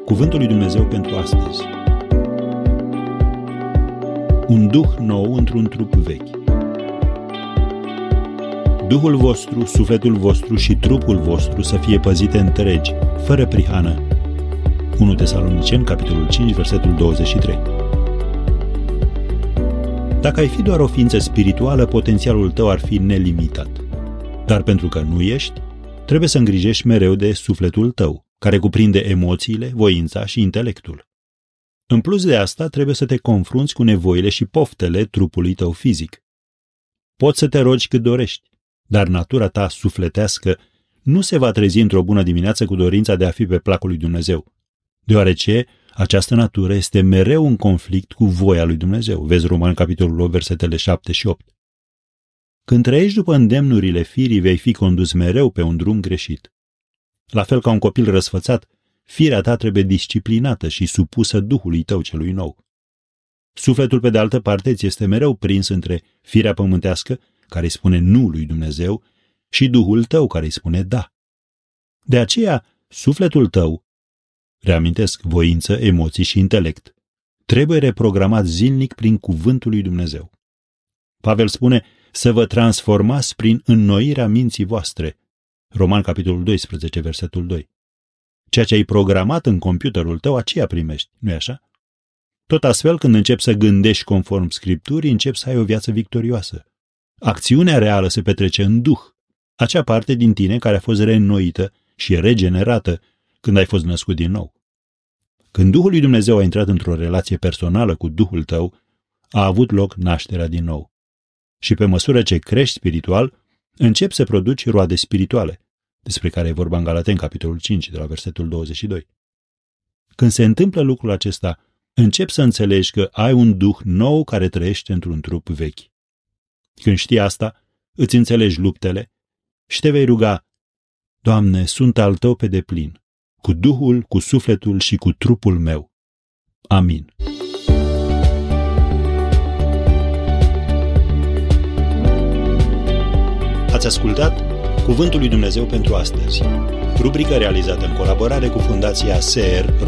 Cuvântul lui Dumnezeu pentru astăzi. Un duh nou într-un trup vechi. Duhul vostru, sufletul vostru și trupul vostru să fie păzite întregi, fără prihană. 1 Tesaloniceni, capitolul 5, versetul 23. Dacă ai fi doar o ființă spirituală, potențialul tău ar fi nelimitat. Dar pentru că nu ești, trebuie să îngrijești mereu de sufletul tău, care cuprinde emoțiile, voința și intelectul. În plus de asta, trebuie să te confrunți cu nevoile și poftele trupului tău fizic. Poți să te rogi cât dorești, dar natura ta sufletească nu se va trezi într-o bună dimineață cu dorința de a fi pe placul lui Dumnezeu, deoarece această natură este mereu în conflict cu voia lui Dumnezeu. Vezi Romani, capitolul 8, versetele 7 și 8. Când trăiești după îndemnurile firii, vei fi condus mereu pe un drum greșit. La fel ca un copil răsfățat, firea ta trebuie disciplinată și supusă Duhului tău celui nou. Sufletul, pe de altă parte, ți este mereu prins între firea pământească, care îi spune nu lui Dumnezeu, și Duhul tău, care îi spune da. De aceea, sufletul tău, reamintesc voință, emoții și intelect, trebuie reprogramat zilnic prin cuvântul lui Dumnezeu. Pavel spune să vă transformați prin înnoirea minții voastre. Roman, capitolul 12, versetul 2. Ceea ce ai programat în computerul tău, aceea primești, nu-i așa? Tot astfel, când începi să gândești conform Scripturii, începi să ai o viață victorioasă. Acțiunea reală se petrece în Duh, acea parte din tine care a fost reînnoită și regenerată când ai fost născut din nou. Când Duhul lui Dumnezeu a intrat într-o relație personală cu Duhul tău, a avut loc nașterea din nou. Și pe măsură ce crești spiritual, începi să produci roade spirituale, despre care e vorba în Galateni, capitolul 5, de la versetul 22. Când se întâmplă lucrul acesta, începi să înțelegi că ai un duh nou care trăiește într-un trup vechi. Când știi asta, îți înțelegi luptele și te vei ruga: Doamne, sunt al Tău pe deplin, cu Duhul, cu sufletul și cu trupul meu. Amin. Ați ascultat Cuvântul lui Dumnezeu pentru astăzi, rubrică realizată în colaborare cu Fundația SER